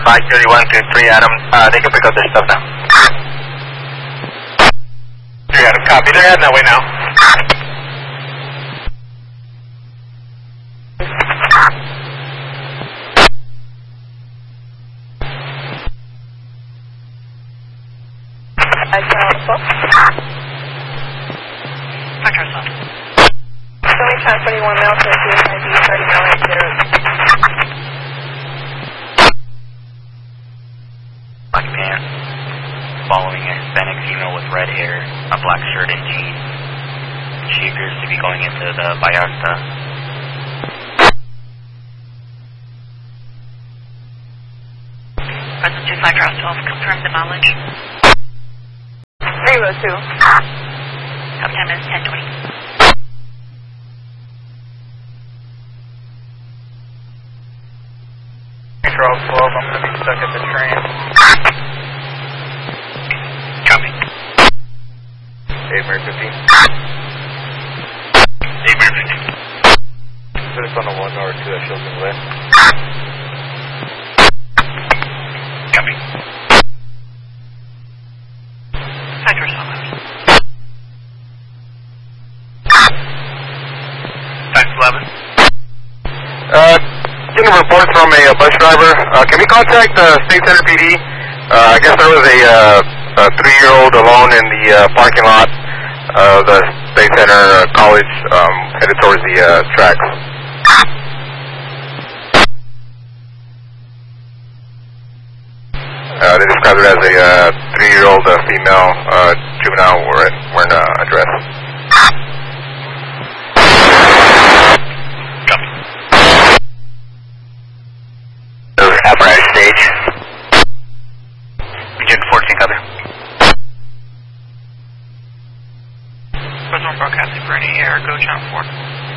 531 to 3 Adam, they can pick up their stuff now. 3 Adam, copy, they're heading that way now. Showing 1021 now, so ID 3980. Black pants, following a Hispanic female with red hair, a black shirt and jeans. She appears to be going into the Vallarta. Present 25 Cross 12, confirm the knowledge. 302. Up time is 1020. Charles 12, I'm going to be stuck at the train. Copy. Mary 15. Mary 15. Put us on the 1 or 2 that shows in the left. Copy. 5 Cross 12. 511. Getting a report from a bus driver. Can we contact State Center PD? I guess there was a 3-year-old alone in the parking lot of the State Center College headed towards the tracks. They described it as a 3-year-old female juvenile wearing a dress. Apparatus stage. Region 14, cover. Present broadcasting for any air, go channel 4.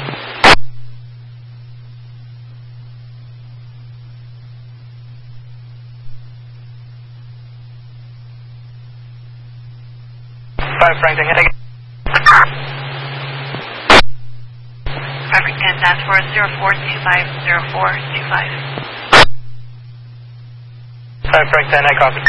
Franklin, can I get 5 10 dash 4 0425 0425. 5 Frank 10, I copy.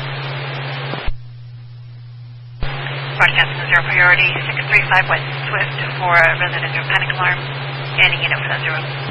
Broadcasting 0 priority, 635 West Swift for a resident panic alarm, and unit for that 0.